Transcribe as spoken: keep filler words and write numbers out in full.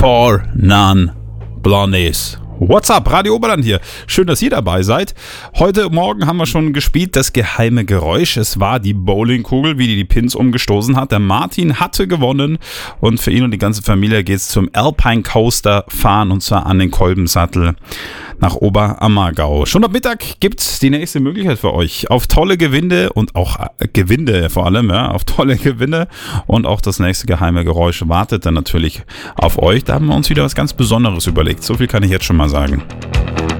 Four Non Blondies. What's up? Radio Oberland hier. Schön, dass ihr dabei seid. Heute Morgen haben wir schon gespielt, das geheime Geräusch. Es war die Bowlingkugel, wie die die Pins umgestoßen hat. Der Martin hatte gewonnen und für ihn und die ganze Familie geht es zum Alpine Coaster fahren und zwar an den Kolbensattel nach Oberammergau. Schon ab Mittag gibt es die nächste Möglichkeit für euch auf tolle Gewinne und auch äh, Gewinne vor allem, ja, auf tolle Gewinne und auch das nächste geheime Geräusch wartet dann natürlich auf euch. Da haben wir uns wieder was ganz Besonderes überlegt. So viel kann ich jetzt schon mal sagen.